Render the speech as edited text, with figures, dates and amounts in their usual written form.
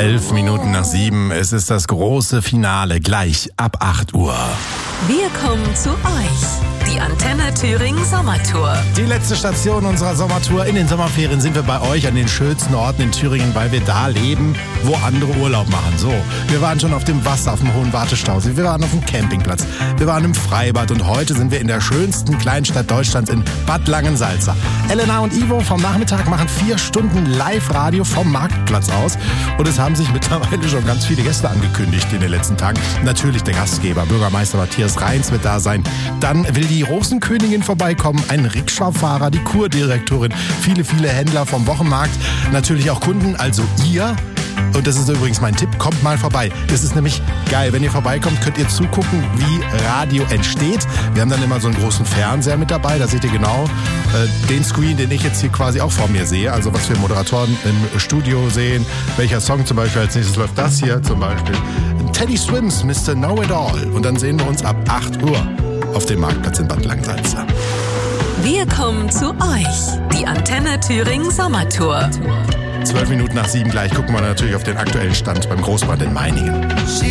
11 Minuten nach 7. Es ist das große Finale, gleich ab 8 Uhr. Wir kommen zu euch. Die Antenne Thüringen Sommertour. Die letzte Station unserer Sommertour. In den Sommerferien sind wir bei euch an den schönsten Orten in Thüringen, weil wir da leben, wo andere Urlaub machen. So, wir waren schon auf dem Wasser, auf dem Hohen Wartestausee, wir waren auf dem Campingplatz, wir waren im Freibad und heute sind wir in der schönsten Kleinstadt Deutschlands in Bad Langensalza. Elena und Ivo vom Nachmittag machen 4 Stunden Live-Radio vom Marktplatz aus und es haben sich mittlerweile schon ganz viele Gäste angekündigt in den letzten Tagen. Natürlich der Gastgeber, Bürgermeister Matthias Reins wird da sein. Dann will die Rosenkönigin vorbeikommen, ein Rikscha-Fahrer, die Kurdirektorin, viele Händler vom Wochenmarkt, natürlich auch Kunden, also ihr. Und das ist übrigens mein Tipp, kommt mal vorbei. Das ist nämlich geil. Wenn ihr vorbeikommt, könnt ihr zugucken, wie Radio entsteht. Wir haben dann immer so einen großen Fernseher mit dabei. Da seht ihr genau den Screen, den ich jetzt hier quasi auch vor mir sehe. Also was wir Moderatoren im Studio sehen. Welcher Song zum Beispiel als nächstes läuft. Das hier zum Beispiel. Teddy Swims, Mr. Know-It-All. Und dann sehen wir uns ab 8 Uhr auf dem Marktplatz in Bad Langensalza. Wir kommen zu euch. Die Antenne Thüringen Sommertour. 12 Minuten nach 7 gleich gucken wir natürlich auf den aktuellen Stand beim Großbrand in Meiningen.